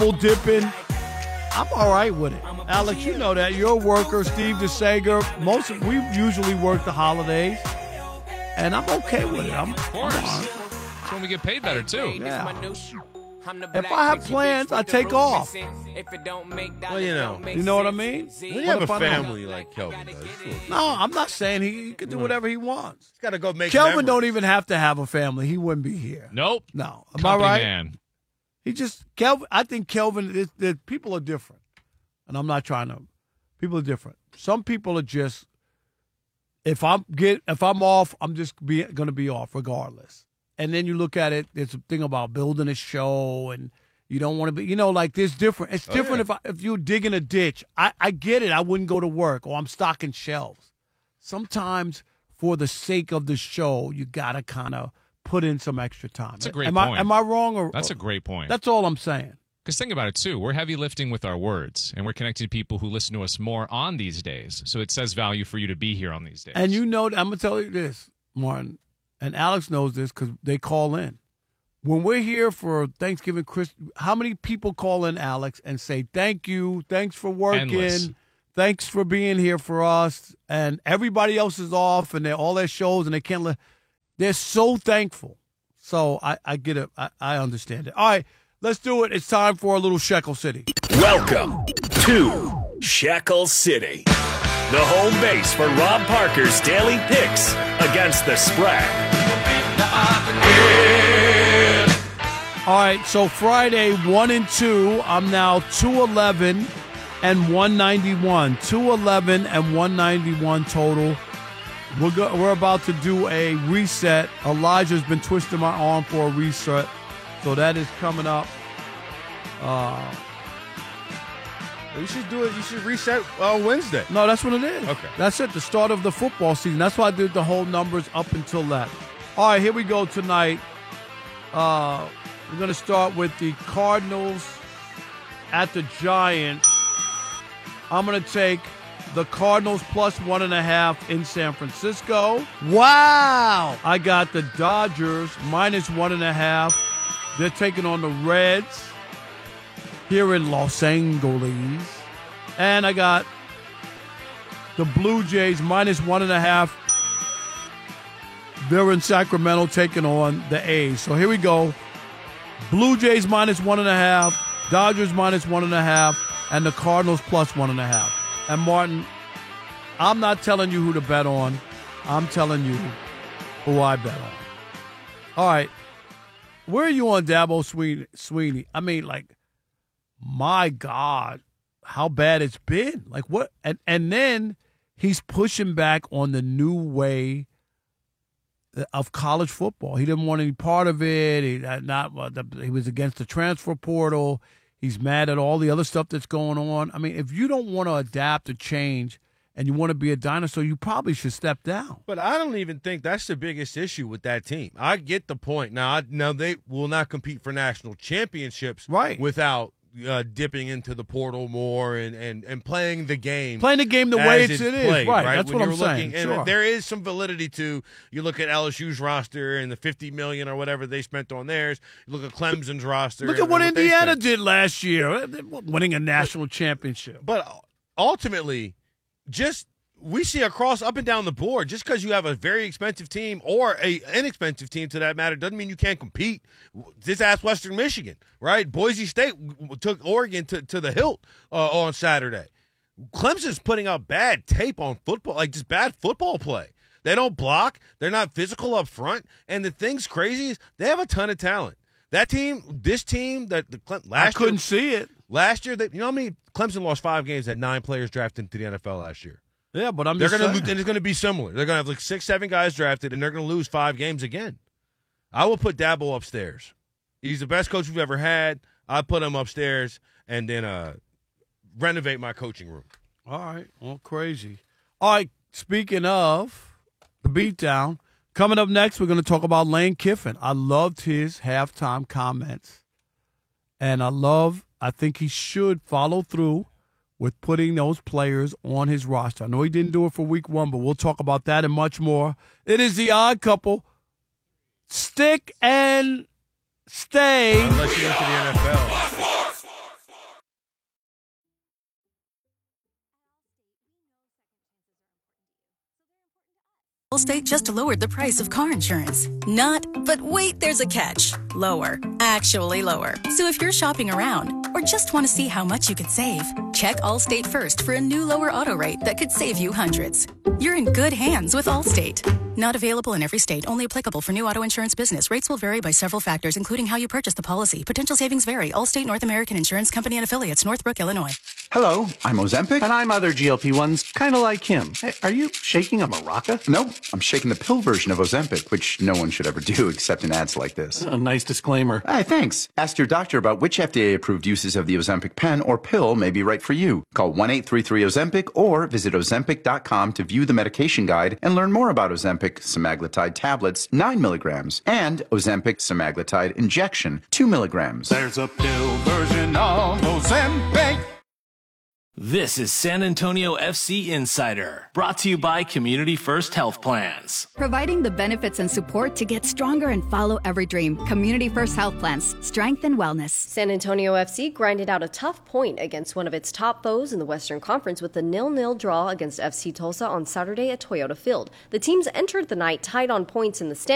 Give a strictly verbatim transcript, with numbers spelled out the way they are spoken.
dipping. I'm all right with it. Alex, you know that. You're a worker. Steve DeSager. Most of, we usually work the holidays, and I'm okay with it. I'm, of course. I'm That's when we get paid better, too. Yeah. If I have plans, I take off. Well, you know. You know what I mean? When you have a family like Kelvin does. No, I'm not saying he, he can do whatever he wants. He's got to go make Kelvin memories. don't even have to have a family. He wouldn't be here. Nope. No. Am Company I right? man. He just Kelvin. I think Kelvin is that people are different, and I'm not trying to. People are different. Some people are just. If I'm get if I'm off, I'm just be going to be off regardless. And then you look at it. There's a thing about building a show, and you don't want to be. You know, like this different. It's Oh, different yeah. if I, if you're digging a ditch. I I get it. I wouldn't go to work, or I'm stocking shelves. Sometimes, for the sake of the show, you gotta kind of put in some extra time. That's a great am point. I, am I wrong? Or That's a great point. That's all I'm saying. Because think about it, too. We're heavy lifting with our words, and we're connecting to people who listen to us more on these days. So it says value for you to be here on these days. And you know, I'm going to tell you this, Martin, and Alex knows this because they call in. When we're here for Thanksgiving, Chris, how many people call in, Alex, and say, thank you, thanks for working, Endless. thanks for being here for us, and everybody else is off, and they're all their shows, and they can't li- They're so thankful. So I, I get it. I, I understand it. All right, let's do it. It's time for a little Shekel City. Welcome to Shekel City, the home base for Rob Parker's daily picks against the spread. All right, so Friday, one and two. I'm now two eleven and one ninety-one. two eleven and one ninety-one total. We're, go- we're about to do a reset. Elijah's been twisting my arm for a reset, so that is coming up. Uh, You should do it. You should reset uh, Wednesday. no, that's what it is. Okay. That's it, the start of the football season. That's why I did the whole numbers up until that. All right, here we go tonight. Uh, we're going to start with the Cardinals at the Giants. I'm going to take the Cardinals plus one and a half in San Francisco. Wow. I got the Dodgers minus one and a half. They're taking on the Reds here in Los Angeles. And I got the Blue Jays minus one and a half. They're in Sacramento taking on the A's. So here we go. Blue Jays minus one and a half, Dodgers minus one and a half, and the Cardinals plus one and a half. And Martin, I'm not telling you who to bet on. I'm telling you who I bet on. All right. Where are you on Dabo Sweeney? Sweeney? I mean, like, my God, how bad it's been. Like, what? And, and then he's pushing back on the new way of college football. He didn't want any part of it. He, not, he was against the transfer portal. He's mad at all the other stuff that's going on. I mean, if you don't want to adapt or change and you want to be a dinosaur, you probably should step down. But I don't even think that's the biggest issue with that team. I get the point. Now, I, now they will not compete for national championships Right. without uh, dipping into the portal more and, and, and playing the game. Playing the game the as way it's, it's it is. played, Right, right? that's When what you're I'm saying. looking, and Sure. there is some validity to, you look at L S U's roster and the fifty million dollars or whatever they spent on theirs. You look at Clemson's roster. Look and at what they Indiana spent. did last year, winning a national championship. But ultimately, just we see across up and down the board, just because you have a very expensive team or a inexpensive team, to that matter, doesn't mean you can't compete. Just ask Western Michigan, right? Boise State took Oregon to, to the hilt uh, on Saturday. Clemson's putting out bad tape on football, like just bad football play. They don't block. They're not physical up front. And the thing's crazy is they have a ton of talent. That team, this team, that the Cle- last I couldn't year, see it. Last year, they, you know how many Clemson lost five games that nine players drafted into the N F L last year. Yeah, but I'm They're just going to saying. lose, and it's going to be similar. They're going to have like six, seven guys drafted, and they're going to lose five games again. I will put Dabo upstairs. He's the best coach we've ever had. I put him upstairs and then uh, renovate my coaching room. All right. Well, crazy. All right. Speaking of the beatdown, coming up next, we're going to talk about Lane Kiffin. I loved his halftime comments, and I love, I think he should follow through with putting those players on his roster. I know he didn't do it for week one, but we'll talk about that and much more. It is the Odd Couple. Stick and stay. Unless you're into the N F L. Allstate just lowered the price of car insurance. Not, but wait, there's a catch. Lower. Actually lower. So if you're shopping around or just want to see how much you could save, check Allstate first for a new lower auto rate that could save you hundreds. You're in good hands with Allstate. Not available in every state. Only applicable for new auto insurance business. Rates will vary by several factors, including how you purchase the policy. Potential savings vary. Allstate North American Insurance Company and Affiliates, Northbrook, Illinois. Hello, I'm Ozempic. And I'm other G L P ones, kind of like him. Hey, are you shaking a maraca? No, I'm shaking the pill version of Ozempic, which no one should ever do except in ads like this. A nice disclaimer. Hey, thanks. Ask your doctor about which F D A-approved uses of the Ozempic pen or pill may be right for you. Call one eight three three Ozempic or visit Ozempic dot com to view the medication guide and learn more about Ozempic semaglutide tablets, nine milligrams, and Ozempic semaglutide injection, two milligrams. There's a pill version of Ozempic. This is San Antonio F C Insider, brought to you by Community First Health Plans. Providing the benefits and support to get stronger and follow every dream. Community First Health Plans, strength and wellness. San Antonio F C grinded out a tough point against one of its top foes in the Western Conference with a nil nil draw against F C Tulsa on Saturday at Toyota Field. The teams entered the night tied on points in the standings.